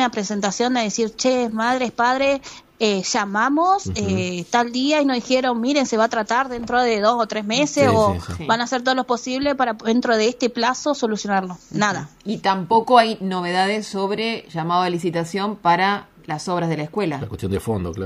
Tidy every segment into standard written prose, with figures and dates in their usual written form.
una presentación de decir, che, madres, padres, llamamos tal día y nos dijeron, miren, se va a tratar dentro de 2 o 3 meses Sí. van a hacer todo lo posible para dentro de este plazo solucionarlo. Nada. Y tampoco hay novedades sobre llamado a licitación para las obras de la escuela. La cuestión de fondo, claro.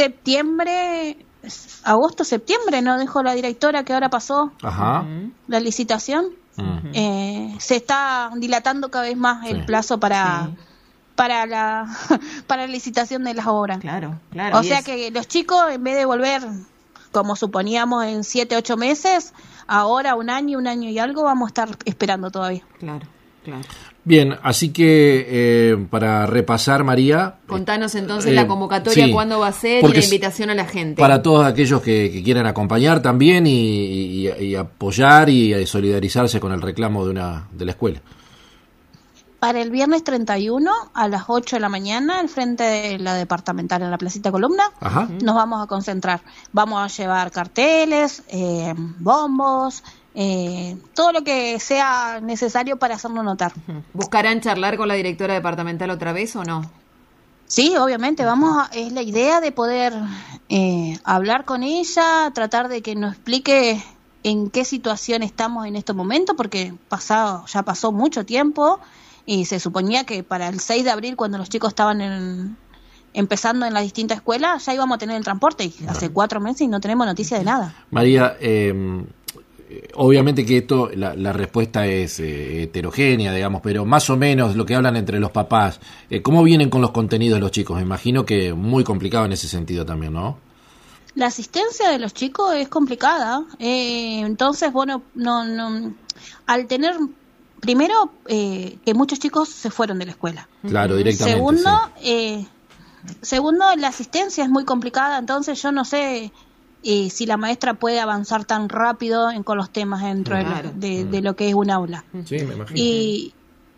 Agosto, septiembre, ¿no? Dijo la directora que ahora pasó Ajá. la licitación. Se está dilatando cada vez más el plazo para la licitación de las obras. Claro. O sea que los chicos, en vez de volver, como suponíamos, en 7, 8 meses, ahora 1 año y algo, vamos a estar esperando todavía. Claro. Bien, así que para repasar, María... Contanos entonces la convocatoria, cuándo va a ser y la invitación a la gente. Para todos aquellos que quieran acompañar también y apoyar y solidarizarse con el reclamo de la escuela. Para el viernes 31 a las 8 de la mañana, al frente de la departamental en la Placita Columna, nos vamos a concentrar. Vamos a llevar carteles, bombos, todo lo que sea necesario para hacernos notar. ¿Buscarán charlar con la directora departamental otra vez o no? Sí, obviamente, es la idea de poder hablar con ella, tratar de que nos explique en qué situación estamos en este momento, porque ya pasó mucho tiempo y se suponía que para el 6 de abril, cuando los chicos estaban empezando en las distintas escuelas, ya íbamos a tener el transporte y hace 4 meses y no tenemos noticia de nada. María, obviamente que esto, la respuesta es heterogénea, digamos, pero más o menos lo que hablan entre los papás, ¿cómo vienen con los contenidos los chicos? Me imagino que muy complicado en ese sentido también, ¿no? La asistencia de los chicos es complicada, entonces, bueno, no al tener, primero, que muchos chicos se fueron de la escuela. Claro, directamente. Segundo, la asistencia es muy complicada, entonces yo no sé si la maestra puede avanzar tan rápido con los temas dentro de lo que es un aula. Sí, me imagino.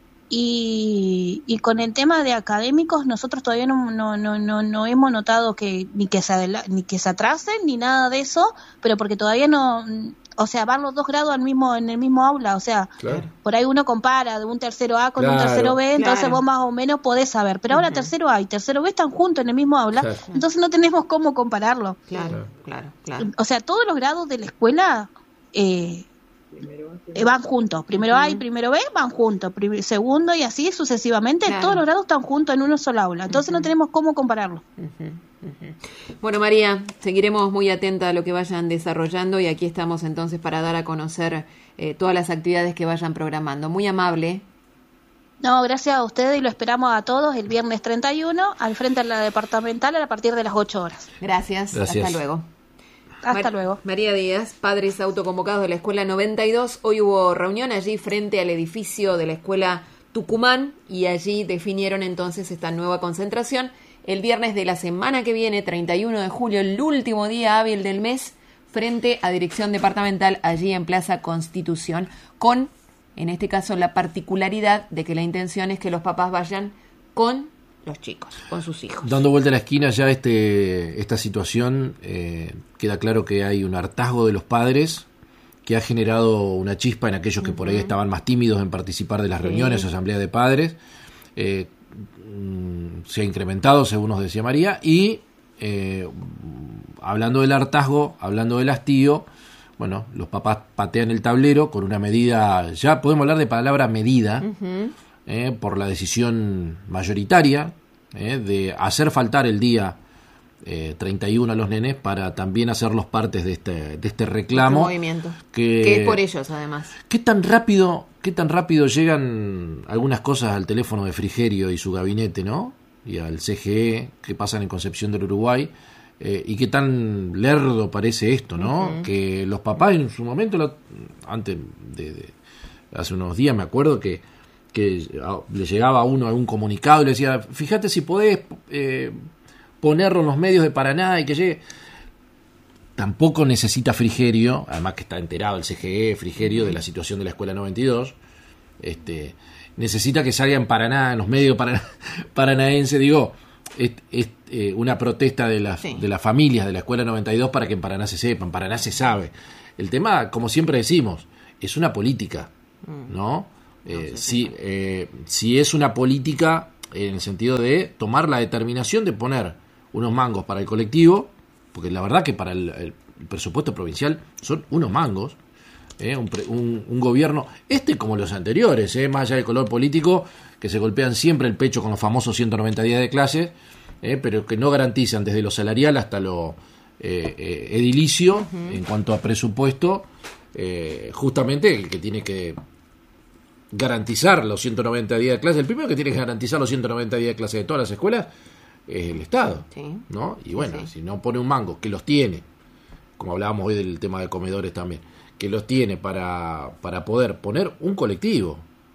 Y con el tema de académicos, nosotros todavía no hemos notado que ni que se atrasen ni nada de eso, pero porque todavía no, o sea, van los 2 grados en el mismo aula, o sea, por ahí uno compara de un tercero A con un tercero B, entonces vos más o menos podés saber, pero ahora tercero A y tercero B están juntos en el mismo aula, entonces no tenemos cómo compararlo. Claro. O sea, todos los grados de la escuela van juntos, primero A y primero B van juntos, segundo y así sucesivamente, todos los grados están juntos en una sola aula, entonces no tenemos cómo compararlo. Bueno, María, seguiremos muy atenta a lo que vayan desarrollando y aquí estamos entonces para dar a conocer todas las actividades que vayan programando. Muy amable. No, gracias a ustedes y lo esperamos a todos el viernes 31 al frente de la departamental a partir de las 8 horas. Gracias. Hasta luego. Hasta luego. María Díaz, padres autoconvocados de la Escuela 92. Hoy hubo reunión allí frente al edificio de la Escuela Tucumán y allí definieron entonces esta nueva concentración. El viernes de la semana que viene, 31 de julio, el último día hábil del mes, frente a Dirección Departamental, allí en Plaza Constitución, con, en este caso, la particularidad de que la intención es que los papás vayan con los chicos, con sus hijos. Dando vuelta a la esquina ya esta situación, queda claro que hay un hartazgo de los padres que ha generado una chispa en aquellos que por ahí estaban más tímidos en participar de las reuniones o asambleas de padres. Se ha incrementado, según nos decía María, y hablando del hartazgo, hablando del hastío, bueno, los papás patean el tablero con una medida, ya podemos hablar de palabra medida, por la decisión mayoritaria de hacer faltar el día 31 a los nenes para también hacerlos partes de este reclamo. Este movimiento, que es por ellos además. ¿Qué tan rápido llegan algunas cosas al teléfono de Frigerio y su gabinete, ¿no? Y al CGE, que pasan en Concepción del Uruguay, y qué tan lerdo parece esto, ¿no? Que los papás en su momento, antes de hace unos días me acuerdo que le llegaba a uno algún comunicado y le decía, fíjate si podés ponerlo en los medios de Paraná y que llegue. Tampoco necesita Frigerio, además que está enterado el CGE, Frigerio, de la situación de la Escuela 92, necesita que salga en Paraná, en los medios paranaenses, digo, una protesta de las familias de la Escuela 92 para que en Paraná se sepa, en Paraná se sabe. El tema, como siempre decimos, es una política, ¿no? Si es una política, en el sentido de tomar la determinación de poner unos mangos para el colectivo, porque la verdad que para el presupuesto provincial son unos mangos, un gobierno, como los anteriores, más allá del color político, que se golpean siempre el pecho con los famosos 190 días de clase, pero que no garantizan desde lo salarial hasta lo edilicio, en cuanto a presupuesto, justamente el que tiene que garantizar los 190 días de clase, el primero que tiene que garantizar los 190 días de clase de todas las escuelas es el Estado, ¿no? Y bueno, si no pone un mango, que los tiene, como hablábamos hoy del tema de comedores también, que los tiene para poder poner un colectivo,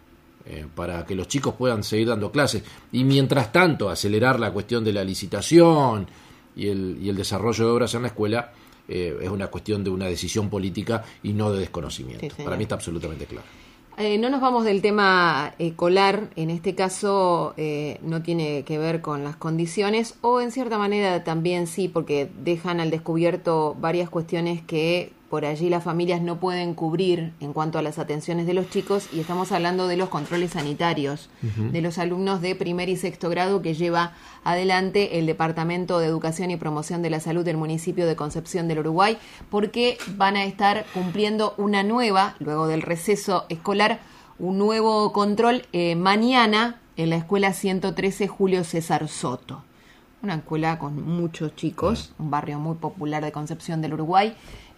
para que los chicos puedan seguir dando clases, y mientras tanto acelerar la cuestión de la licitación y el desarrollo de obras en la escuela, es una cuestión de una decisión política y no de desconocimiento. Para mí está absolutamente claro. No nos vamos del tema escolar, en este caso no tiene que ver con las condiciones, o en cierta manera también sí, porque dejan al descubierto varias cuestiones que por allí las familias no pueden cubrir en cuanto a las atenciones de los chicos, y estamos hablando de los controles sanitarios de los alumnos de primer y sexto grado que lleva adelante el Departamento de Educación y Promoción de la Salud del municipio de Concepción del Uruguay, porque van a estar cumpliendo una nueva, luego del receso escolar, un nuevo control mañana en la escuela 113 Julio César Soto. Una escuela con muchos chicos, un barrio muy popular de Concepción del Uruguay.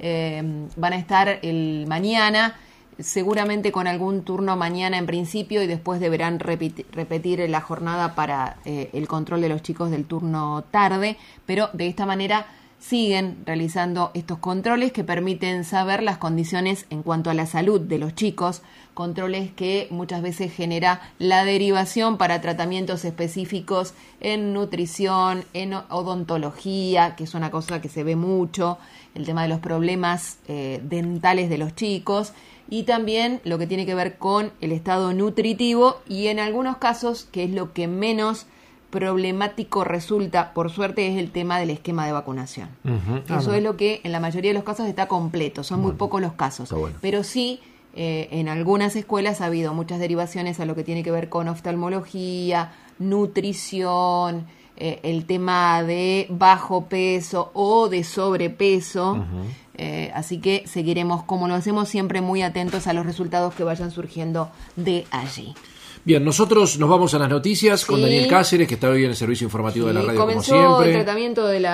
Van a estar el mañana, seguramente con algún turno mañana en principio, y después deberán repetir la jornada para el control de los chicos del turno tarde, pero de esta manera siguen realizando estos controles que permiten saber las condiciones en cuanto a la salud de los chicos, controles que muchas veces genera la derivación para tratamientos específicos en nutrición, en odontología, que es una cosa que se ve mucho, el tema de los problemas dentales de los chicos, y también lo que tiene que ver con el estado nutritivo, y en algunos casos, que es lo que menos problemático resulta, por suerte, es el tema del esquema de vacunación. Eso es lo que en la mayoría de los casos está completo, son muy pocos los casos, pero sí en algunas escuelas ha habido muchas derivaciones a lo que tiene que ver con oftalmología, nutrición, el tema de bajo peso o de sobrepeso. Así que seguiremos, como lo hacemos siempre, muy atentos a los resultados que vayan surgiendo de allí. Bien, nosotros nos vamos a las noticias con Daniel Cáceres, que está hoy en el servicio informativo de la radio, como siempre. Comenzó el tratamiento de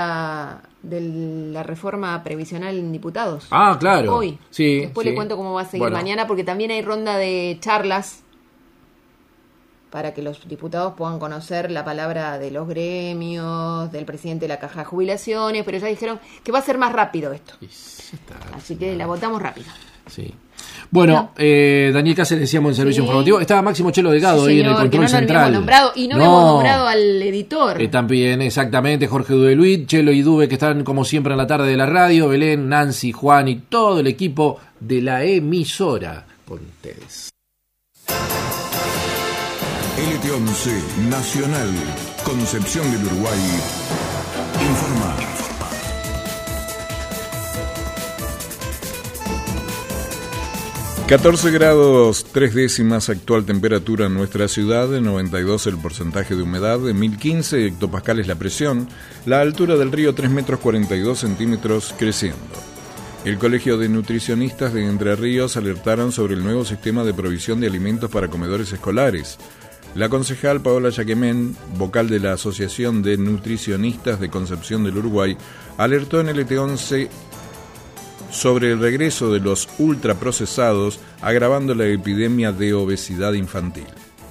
la reforma previsional en diputados. Ah, claro. Hoy. Después le cuento cómo va a seguir mañana, porque también hay ronda de charlas para que los diputados puedan conocer la palabra de los gremios, del presidente de la Caja de Jubilaciones, pero ya dijeron que va a ser más rápido esto. Así que la votamos rápido. Sí. Bueno, Daniel Cáceres, decíamos en servicio informativo. Estaba Máximo Chelo Delgado ahí en el control central. Y no hemos nombrado al editor. También, exactamente, Jorge Dubeluit, Chelo y Dube, que están como siempre en la tarde de la radio. Belén, Nancy, Juan y todo el equipo de la emisora con ustedes. LT11 Nacional, Concepción del Uruguay, informa. 14 grados 3 décimas actual temperatura en nuestra ciudad, 92 el porcentaje de humedad, 1015 hectopascales la presión, la altura del río 3 metros 42 centímetros creciendo. El Colegio de Nutricionistas de Entre Ríos alertaron sobre el nuevo sistema de provisión de alimentos para comedores escolares. La concejal Paola Yaquemén, vocal de la Asociación de Nutricionistas de Concepción del Uruguay, alertó en el LT11 sobre el regreso de los ultraprocesados, agravando la epidemia de obesidad infantil.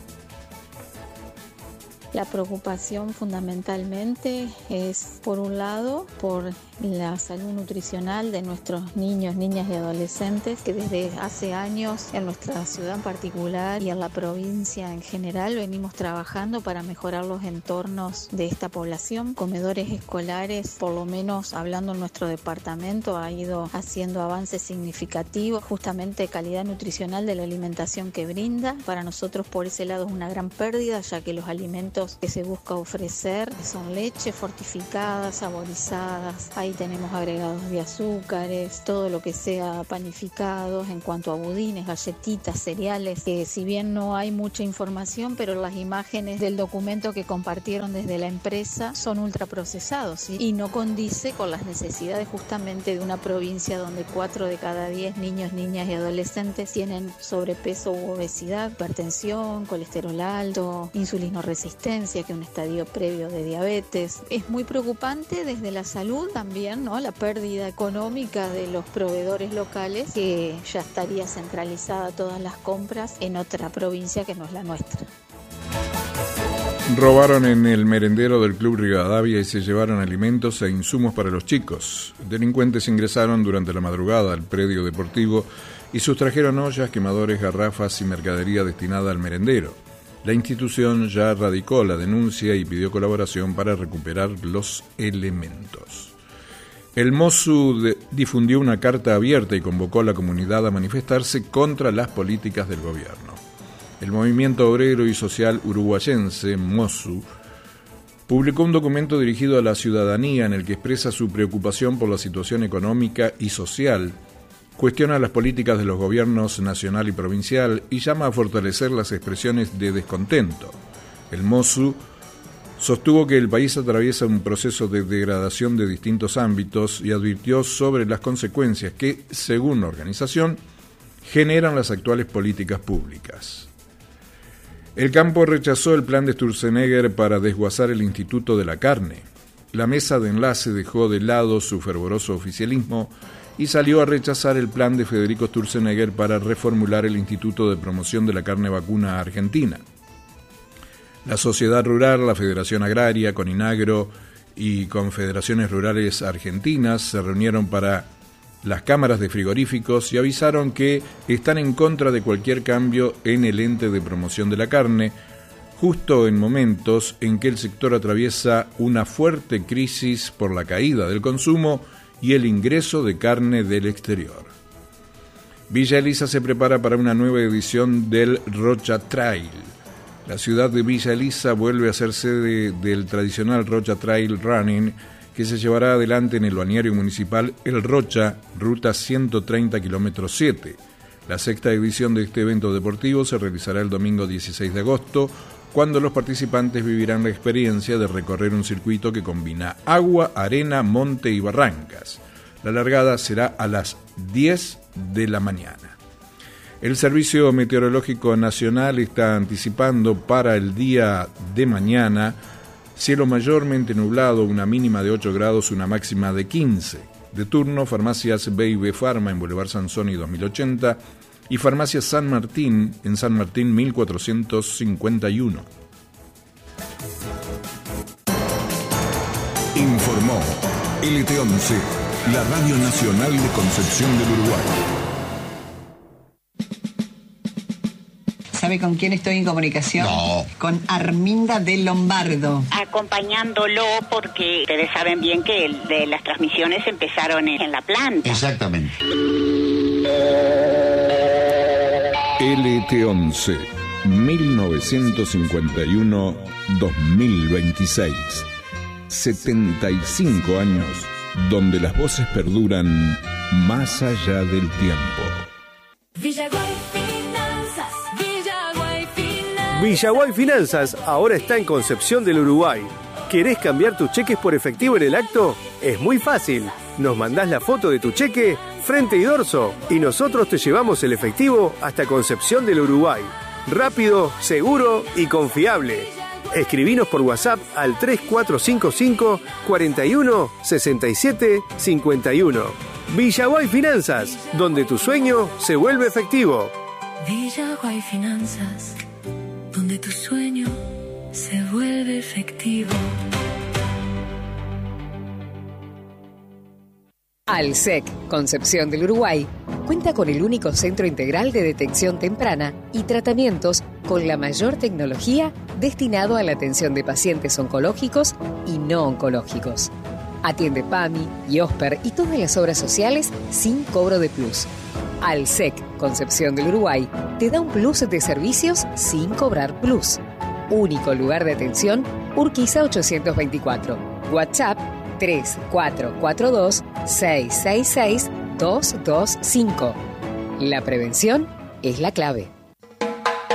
La preocupación fundamentalmente es, por un lado, por la salud nutricional de nuestros niños, niñas y adolescentes, que desde hace años en nuestra ciudad en particular y en la provincia en general venimos trabajando para mejorar los entornos de esta población. Comedores escolares, por lo menos hablando en nuestro departamento, ha ido haciendo avances significativos, justamente calidad nutricional de la alimentación que brinda. Para nosotros por ese lado es una gran pérdida, ya que los alimentos alimentos que se busca ofrecer son leche fortificada, saborizadas, ahí tenemos agregados de azúcares, todo lo que sea panificados en cuanto a budines, galletitas, cereales, que si bien no hay mucha información, pero las imágenes del documento que compartieron desde la empresa son ultraprocesados, ¿sí? Y no condice con las necesidades justamente de una provincia donde 4 de cada 10 niños, niñas y adolescentes tienen sobrepeso u obesidad, hipertensión, colesterol alto, insulinoresistencia, que es un estadio previo de diabetes. Es muy preocupante desde la salud también, ¿no? La pérdida económica de los proveedores locales, que ya estaría centralizada todas las compras en otra provincia que no es la nuestra. Robaron en el merendero del Club Rivadavia y se llevaron alimentos e insumos para los chicos. Delincuentes ingresaron durante la madrugada al predio deportivo y sustrajeron ollas, quemadores, garrafas y mercadería destinada al merendero. La institución ya radicó la denuncia y pidió colaboración para recuperar los elementos. El MOSU difundió una carta abierta y convocó a la comunidad a manifestarse contra las políticas del gobierno. El Movimiento Obrero y Social Uruguayense, MOSU, publicó un documento dirigido a la ciudadanía en el que expresa su preocupación por la situación económica y social, cuestiona las políticas de los gobiernos nacional y provincial y llama a fortalecer las expresiones de descontento. El MOSU sostuvo que el país atraviesa un proceso de degradación de distintos ámbitos y advirtió sobre las consecuencias que, según la organización, generan las actuales políticas públicas. El campo rechazó el plan de Sturzenegger para desguazar el Instituto de la Carne. La mesa de enlace dejó de lado su fervoroso oficialismo y salió a rechazar el plan de Federico Sturzenegger para reformular el Instituto de Promoción de la Carne Vacuna Argentina. La Sociedad Rural, la Federación Agraria, Coninagro y Confederaciones Rurales Argentinas se reunieron para las cámaras de frigoríficos y avisaron que están en contra de cualquier cambio en el ente de promoción de la carne, justo en momentos en que el sector atraviesa una fuerte crisis por la caída del consumo y el ingreso de carne del exterior. Villa Elisa se prepara para una nueva edición del Rocha Trail. La ciudad de Villa Elisa vuelve a ser sede del tradicional Rocha Trail Running, que se llevará adelante en el balneario municipal El Rocha, ruta 130 km 7. La sexta edición de este evento deportivo se realizará el domingo 16 de agosto, cuando los participantes vivirán la experiencia de recorrer un circuito que combina agua, arena, monte y barrancas. La largada será a las 10 de la mañana. El Servicio Meteorológico Nacional está anticipando para el día de mañana cielo mayormente nublado, una mínima de 8 grados, una máxima de 15. De turno, farmacias B&B Pharma en Boulevard Sansoni 2080 y farmacias San Martín en San Martín 1451. Informó LT11, la Radio Nacional de Concepción del Uruguay. ¿Sabe con quién estoy en comunicación? No. Con Arminda de Lombardo. Acompañándolo porque ustedes saben bien que de las transmisiones empezaron en la planta. Exactamente. LT11, 1951-2026. 75 años donde las voces perduran más allá del tiempo. Villaguay Finanzas ahora está en Concepción del Uruguay. ¿Querés cambiar tus cheques por efectivo en el acto? Es muy fácil. Nos mandás la foto de tu cheque, frente y dorso, y nosotros te llevamos el efectivo hasta Concepción del Uruguay. Rápido, seguro y confiable. Escribinos por WhatsApp al 3455 41 67 51. Villaguay Finanzas, donde tu sueño se vuelve efectivo. Villaguay Finanzas, donde tu sueño se vuelve efectivo. Alsec, Concepción del Uruguay, cuenta con el único centro integral de detección temprana y tratamientos con la mayor tecnología destinado a la atención de pacientes oncológicos y no oncológicos. Atiende PAMI, IOSPER y todas las obras sociales sin cobro de plus. Alsec, Concepción del Uruguay, te da un plus de servicios sin cobrar plus. Único lugar de atención, Urquiza 824. WhatsApp 3442-666-225. La prevención es la clave.